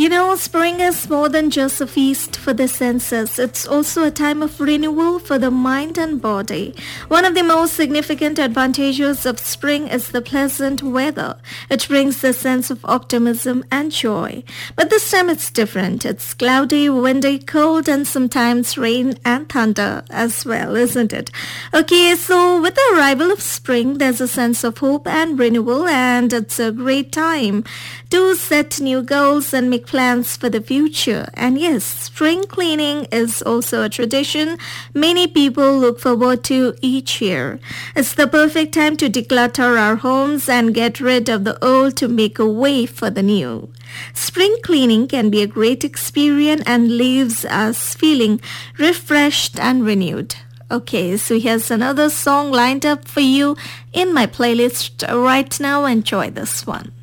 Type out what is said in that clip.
Spring is more than just a feast for the senses. It's also a time of renewal for the mind and body. One of the most significant advantages of spring is the pleasant weather. It brings a sense of optimism and joy. But this time it's different. It's cloudy, windy, cold, and sometimes rain and thunder as well, isn't it? Okay, so with the arrival of spring, there's a sense of hope and renewal, and it's a great time to set new goals and make plans for the future. And yes, spring cleaning is also a tradition many people look forward to each year. It's the perfect time to declutter our homes and get rid of the old to make a way for the new. Spring cleaning can be a great experience and leaves us feeling refreshed and renewed. Okay, so here's another song lined up for you in my playlist right now. Enjoy this one.